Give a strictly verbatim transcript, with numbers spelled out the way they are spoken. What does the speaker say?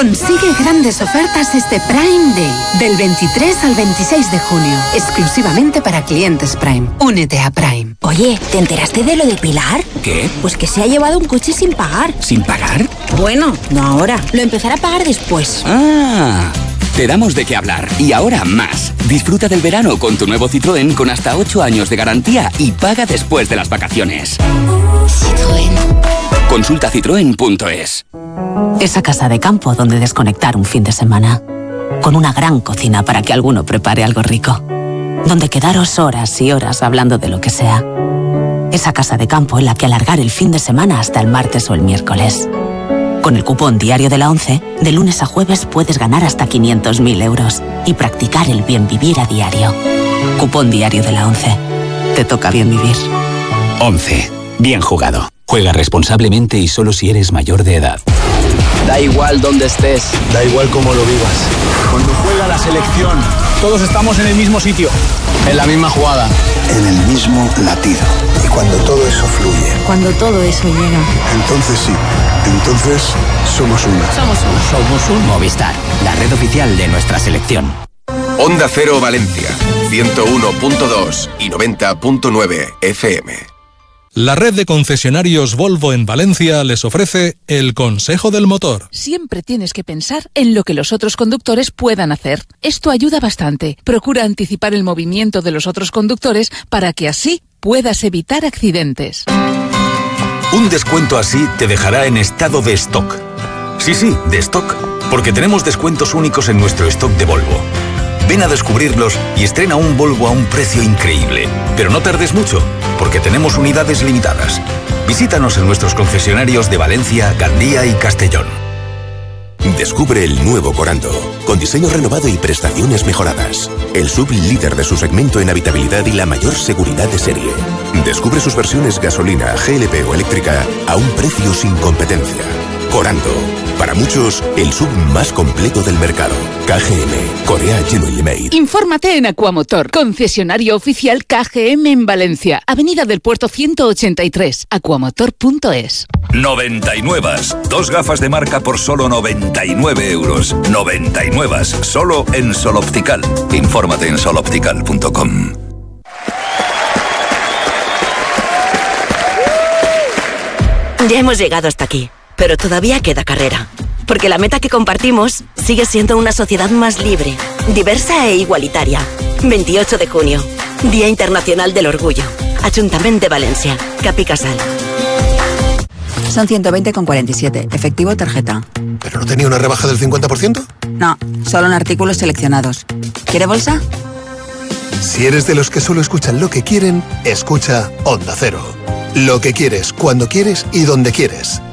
Consigue grandes ofertas este Prime Day, del veintitrés al veintiséis de junio, exclusivamente para clientes Prime. Únete a Prime. Oye, ¿te enteraste de lo de Pilar? ¿Qué? Pues que se ha llevado un coche sin pagar. ¿Sin pagar? Bueno, no ahora, lo empezará a pagar después. Ah, te damos de qué hablar. Y ahora más. Disfruta del verano con tu nuevo Citroën con hasta ocho años de garantía y paga después de las vacaciones. Citroën. Consulta citroen punto es. Esa casa de campo donde desconectar un fin de semana. Con una gran cocina para que alguno prepare algo rico. Donde quedaros horas y horas hablando de lo que sea. Esa casa de campo en la que alargar el fin de semana hasta el martes o el miércoles. Con el cupón diario de la ONCE, de lunes a jueves puedes ganar hasta quinientos mil euros y practicar el bien vivir a diario. Cupón diario de la ONCE. Te toca bien vivir. ONCE. Bien jugado. Juega responsablemente y solo si eres mayor de edad. Da igual donde estés, da igual cómo lo vivas. Cuando juega la selección, todos estamos en el mismo sitio, en la misma jugada, en el mismo latido. Y cuando todo eso fluye, cuando todo eso llega, entonces sí, entonces somos uno. Somos uno. Somos un Movistar, la red oficial de nuestra selección. Onda Cero Valencia, ciento uno punto dos y noventa punto nueve F M. La red de concesionarios Volvo en Valencia les ofrece el consejo del motor. Siempre tienes que pensar en lo que los otros conductores puedan hacer. Esto ayuda bastante. Procura anticipar el movimiento de los otros conductores para que así puedas evitar accidentes. Un descuento así te dejará en estado de stock. Sí, sí, de stock. Porque tenemos descuentos únicos en nuestro stock de Volvo. Ven a descubrirlos y estrena un Volvo a un precio increíble. Pero no tardes mucho, porque tenemos unidades limitadas. Visítanos en nuestros concesionarios de Valencia, Gandía y Castellón. Descubre el nuevo Corando, con diseño renovado y prestaciones mejoradas. El sub líder de su segmento en habitabilidad y la mayor seguridad de serie. Descubre sus versiones gasolina, G L P o eléctrica a un precio sin competencia. Corando, para muchos, el sub más completo del mercado. K G M, Korea Genuinely Made. Infórmate en Aquamotor, concesionario oficial K G M en Valencia, Avenida del Puerto ciento ochenta y tres, aquamotor punto es. noventa y nueve. Dos gafas de marca por solo noventa y nueve euros. noventa y nueve. Solo en Sol Optical. Infórmate en sol optical punto com. Ya hemos llegado hasta aquí, pero todavía queda carrera. Porque la meta que compartimos sigue siendo una sociedad más libre, diversa e igualitaria. veintiocho de junio, Día Internacional del Orgullo. Ayuntamiento de Valencia, Capicasal. Son ciento veinte con cuarenta y siete, efectivo tarjeta. ¿Pero no tenía una rebaja del cincuenta por ciento? No, solo en artículos seleccionados. ¿Quiere bolsa? Si eres de los que solo escuchan lo que quieren, escucha Onda Cero. Lo que quieres, cuando quieres y donde quieres.